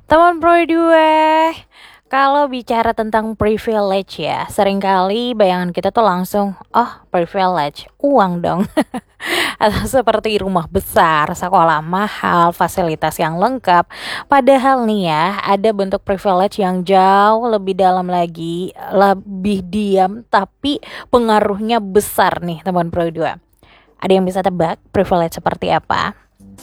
Teman Pro 2, kalau bicara tentang privilege ya, seringkali bayangan kita tuh langsung, oh privilege, uang dong. Atau seperti rumah besar, sekolah mahal, fasilitas yang lengkap. Padahal nih ya, ada bentuk privilege yang jauh lebih dalam lagi, lebih diam, tapi pengaruhnya besar nih teman Pro 2. Ada yang bisa tebak privilege seperti apa?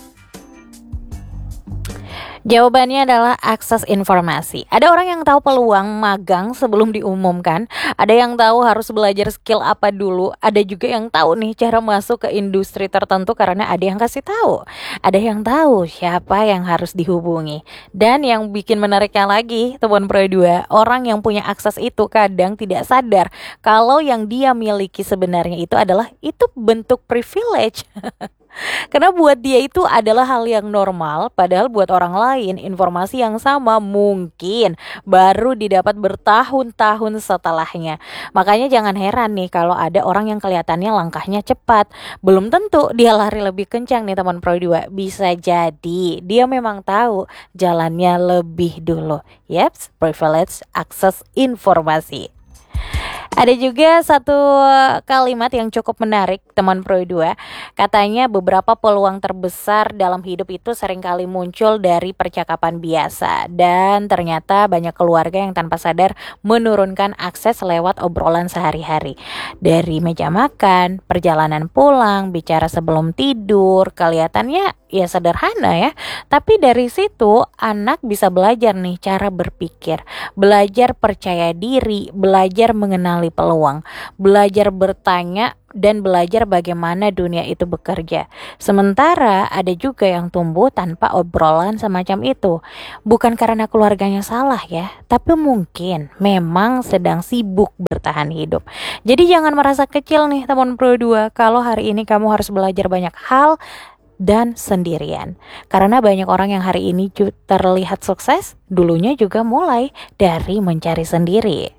Jawabannya adalah akses informasi. Ada orang yang tahu peluang magang sebelum diumumkan, ada yang tahu harus belajar skill apa dulu, ada juga yang tahu nih cara masuk ke industri tertentu karena ada yang kasih tahu. Ada yang tahu siapa yang harus dihubungi. Dan yang bikin menariknya lagi, teman Pro 2, orang yang punya akses itu kadang tidak sadar kalau yang dia miliki sebenarnya itu bentuk privilege. Karena buat dia itu adalah hal yang normal, padahal buat orang lain informasi yang sama mungkin baru didapat bertahun-tahun setelahnya. Makanya jangan heran nih kalau ada orang yang kelihatannya langkahnya cepat. Belum tentu dia lari lebih kencang nih teman Pro 2. Bisa jadi dia memang tahu jalannya lebih dulu. Yaps, privilege akses informasi. Ada juga satu kalimat yang cukup menarik teman Pro 2. Katanya beberapa peluang terbesar dalam hidup itu seringkali muncul dari percakapan biasa. Dan ternyata banyak keluarga yang tanpa sadar menurunkan akses lewat obrolan sehari-hari. Dari meja makan, perjalanan pulang, bicara sebelum tidur, kelihatannya ya sederhana ya. Tapi dari situ anak bisa belajar nih cara berpikir, belajar percaya diri, belajar mengenali peluang, belajar bertanya dan belajar bagaimana dunia itu bekerja. Sementara ada juga yang tumbuh tanpa obrolan semacam itu. Bukan karena keluarganya salah ya, tapi mungkin memang sedang sibuk bertahan hidup. Jadi jangan merasa kecil nih teman Pro 2 kalau hari ini kamu harus belajar banyak hal dan sendirian. Karena banyak orang yang hari ini terlihat sukses, dulunya juga mulai dari mencari sendiri.